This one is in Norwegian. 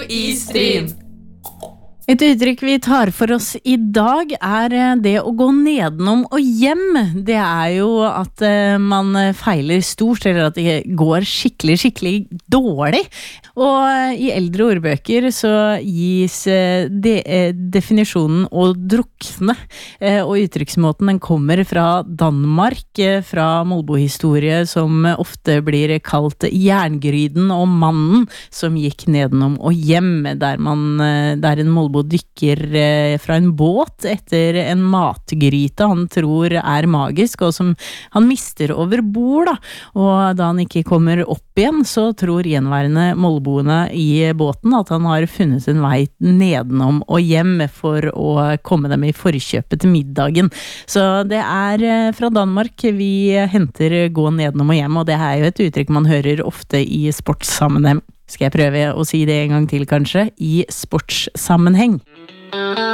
i Stryn. Et uttrykk vi tar for oss i dag det å gå nedenom og hjem. Det jo at man feiler stort, eller at det går skikkelig dårlig. Og i eldre ordbøker så gis definisjonen å drukne, og uttrykksmåten den kommer fra Danmark, fra Molbo-historie, som ofte blir kalt jerngryden og mannen som gikk nedenom og hjem, der en Molbo dykker fra en båt etter en matgryte han tror magisk, og som han mister over bord, da. Og da han ikke kommer opp igjen, så tror gjenværende molboene i båten at han har funnet en vei nedenom og hjem for å komme dem i forkjøpet til middagen. Så det fra Danmark vi henter gå nedenom og hjem, og det jo et uttrykk man hører ofte i sportssammenheng. Skal jeg prøve å si det en gang til, kanskje? I sportssammenheng.